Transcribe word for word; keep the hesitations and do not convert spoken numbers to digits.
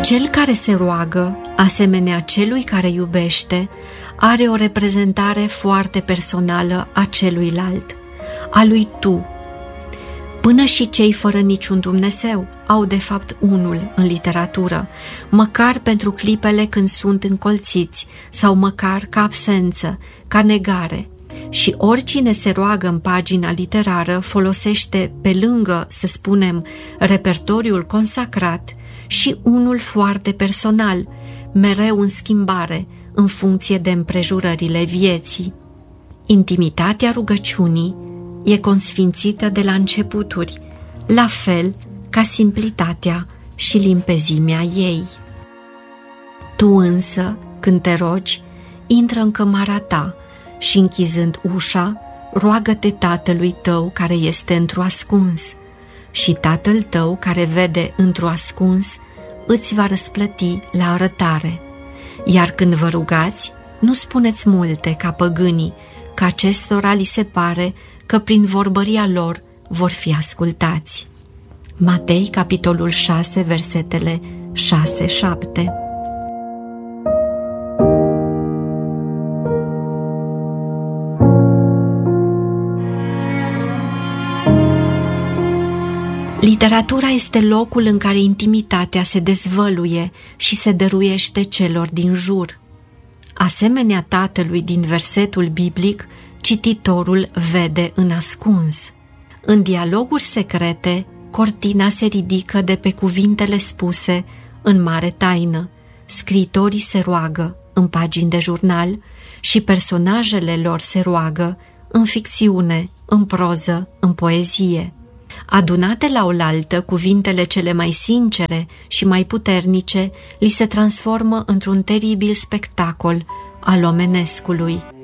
Cel care se roagă, asemenea celui care iubește, are o reprezentare foarte personală a celuilalt, a lui tu. Până și cei fără niciun Dumnezeu au de fapt unul în literatură, măcar pentru clipele când sunt încolțiți sau măcar ca absență, ca negare. Și oricine se roagă în pagina literară folosește, pe lângă, să spunem, repertoriul consacrat, și unul foarte personal, mereu în schimbare, în funcție de împrejurările vieții. Intimitatea rugăciunii e consfințită de la începuturi, la fel ca simplitatea și limpezimea ei. Tu însă, când te rogi, intră în cămara ta și, închizând ușa, roagă-te Tatălui tău care este într-o ascuns, și Tatăl tău care vede într-o ascuns îți va răsplăti la arătare. Iar când vă rugați, nu spuneți multe ca păgânii, că acestora li se pare că prin vorbăria lor vor fi ascultați. Matei, capitolul șase, versetele șase șapte. Literatura este locul în care intimitatea se dezvăluie și se dăruiește celor din jur. Asemenea tatălui din versetul biblic, cititorul vede în ascuns. În dialoguri secrete, cortina se ridică de pe cuvintele spuse în mare taină. Scriitorii se roagă în pagini de jurnal și personajele lor se roagă în ficțiune, în proză, în poezie. Adunate la oaltă, cuvintele cele mai sincere și mai puternice li se transformă într-un teribil spectacol al omenescului.